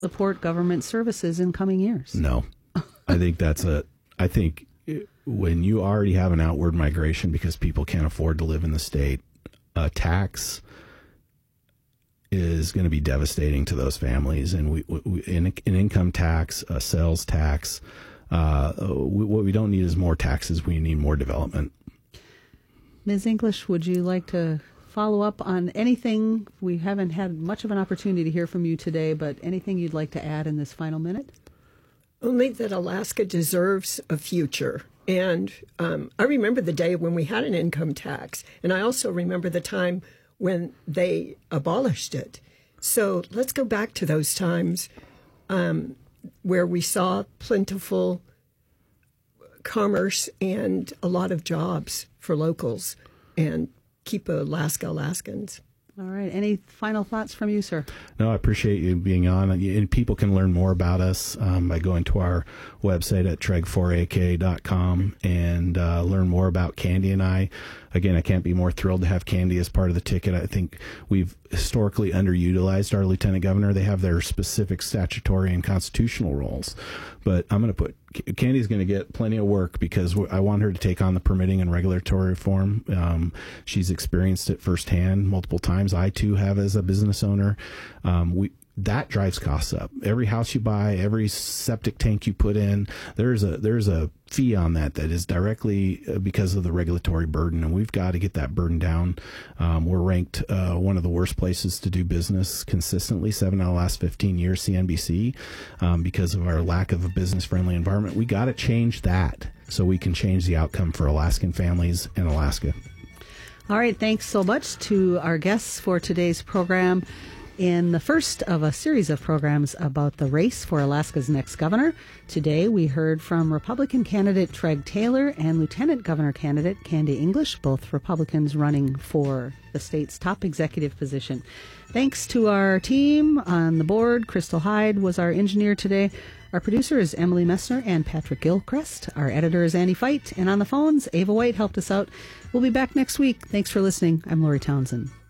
support government services in coming years? No. I think when you already have an outward migration because people can't afford to live in the state, a tax is going to be devastating to those families. And an income tax, a sales tax, what we don't need is more taxes. We need more development. Ms. English, would you like to follow up on anything? We haven't had much of an opportunity to hear from you today, but anything you'd like to add in this final minute? Only that Alaska deserves a future. And I remember the day when we had an income tax, and I also remember the time when they abolished it. So let's go back to those times where we saw plentiful commerce and a lot of jobs for locals and keep Alaska Alaskans. All right. Any final thoughts from you, sir? No, I appreciate you being on. And people can learn more about us by going to our website at treg4ak.com and learn more about Candy and I. Again, I can't be more thrilled to have Candy as part of the ticket. I think we've historically underutilized our lieutenant governor. They have their specific statutory and constitutional roles. But I'm going to put Candy's going to get plenty of work because I want her to take on the permitting and regulatory reform. She's experienced it firsthand multiple times. I, too, have as a business owner. That drives costs up. Every house you buy, every septic tank you put in, there's a fee on that is directly because of the regulatory burden, and we've got to get that burden down. We're ranked one of the worst places to do business consistently, 7 out of the last 15 years, CNBC, because of our lack of a business-friendly environment. We got to change that so we can change the outcome for Alaskan families in Alaska. All right. Thanks so much to our guests for today's program. In the first of a series of programs about the race for Alaska's next governor, today we heard from Republican candidate Treg Taylor and Lieutenant Governor candidate Candy English, both Republicans running for the state's top executive position. Thanks to our team on the board. Crystal Hyde was our engineer today. Our producer is Emily Messner and Patrick Gilchrist. Our editor is Annie Feit. And on the phones, Ava White helped us out. We'll be back next week. Thanks for listening. I'm Lori Townsend.